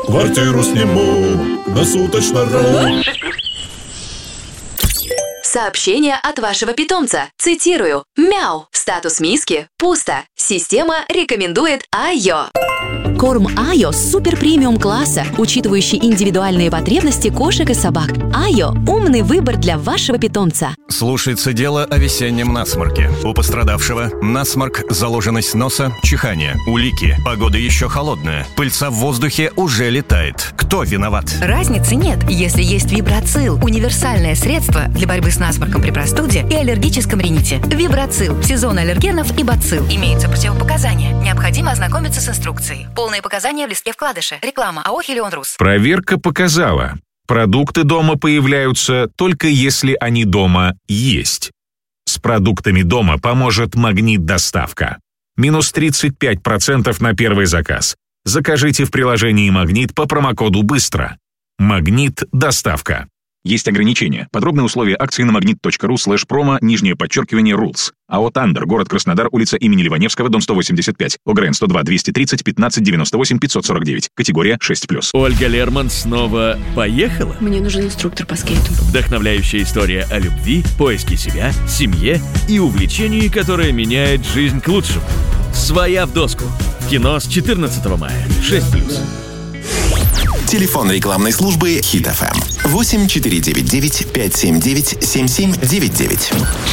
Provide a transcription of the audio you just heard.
Квартиру сниму на суточно-ру. Сообщение от вашего питомца. Цитирую. Мяу. Статус миски пусто. Система рекомендует Айо. Корм Айо супер премиум класса, учитывающий индивидуальные потребности кошек и собак. Айо – умный выбор для вашего питомца. Слушается дело о весеннем насморке. У пострадавшего насморк, заложенность носа, чихание, улики. Погода еще холодная. Пыльца в воздухе уже летает. Кто виноват? Разницы нет, если есть Вибрацил – универсальное средство для борьбы с насморком при простуде и аллергическом рините. Вибрацил – сезон аллергенов и бацилл. Имеются противопоказания. Необходимо ознакомиться с инструкцией. Полные показания в листке вкладыша. Реклама АО «Хелион Рус». Проверка показала. Продукты дома появляются только если они дома есть. С продуктами дома поможет «Магнит-доставка». Минус 35% на первый заказ. Закажите в приложении «Магнит» по промокоду «Быстро». «Магнит-доставка». Есть ограничения. Подробные условия акции на magnet.ru/promo_rules. АО «Тандер», город Краснодар, улица имени Ливаневского, дом 185. ОГРН 102 230 15 98 549. Категория 6+. Ольга Лерман снова поехала? Мне нужен инструктор по скейту. Вдохновляющая история о любви, поиске себя, семье и увлечении, которое меняет жизнь к лучшему. «Своя в доску». Кино с 14 мая. 6+. Телефон рекламной службы Hit FM 8499 579 7799.